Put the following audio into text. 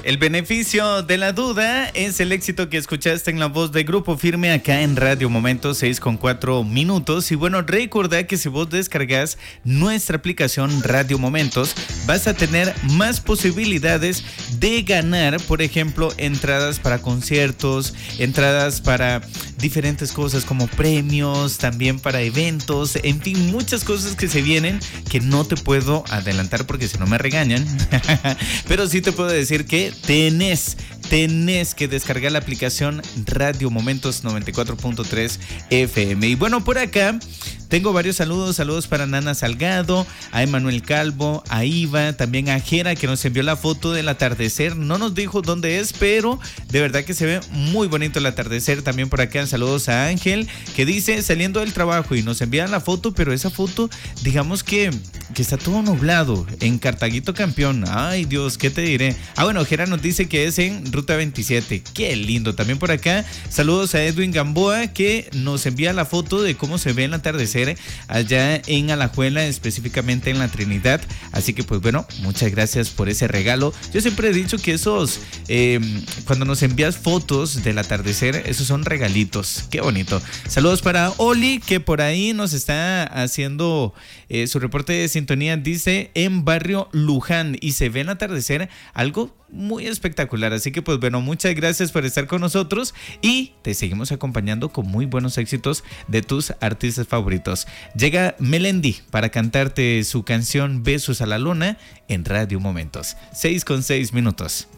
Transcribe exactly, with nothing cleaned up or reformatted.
El beneficio de la duda es el éxito que escuchaste en la voz de Grupo Firme acá en Radio Momentos, seis con cuatro minutos. Y bueno, recuerda que si vos descargas nuestra aplicación Radio Momentos, vas a tener más posibilidades de ganar, por ejemplo, entradas para conciertos, entradas para diferentes cosas como premios, también para eventos, en fin, muchas cosas que se vienen que no te puedo adelantar porque si no me regañan. Pero sí te puedo decir que tenés, tenés que descargar la aplicación Radio Momentos noventa y cuatro punto tres F M. Y bueno, por acá tengo varios saludos, saludos para Nana Salgado, a Emanuel Calvo, a Iva, también a Jera que nos envió la foto del atardecer. No nos dijo dónde es, pero de verdad que se ve muy bonito el atardecer. También por acá saludos a Ángel que dice saliendo del trabajo y nos envían la foto, pero esa foto digamos que, que está todo nublado en Cartaguito Campeón. Ay Dios, ¿qué te diré? Ah bueno, Jera nos dice que es en Ruta veintisiete. Qué lindo. También por acá saludos a Edwin Gamboa que nos envía la foto de cómo se ve el atardecer allá en Alajuela, específicamente en la Trinidad. Así que pues bueno, muchas gracias por ese regalo. Yo siempre he dicho que esos eh, cuando nos envías fotos del atardecer, esos son regalitos. Qué bonito. Saludos para Oli que por ahí nos está haciendo eh, su reporte de sintonía. Dice en Barrio Luján y se ve el atardecer algo muy espectacular. Así que pues bueno, muchas gracias por estar con nosotros y te seguimos acompañando con muy buenos éxitos de tus artistas favoritos. Llega Melendi para cantarte su canción Besos a la Luna en Radio Momentos. seis con seis minutos.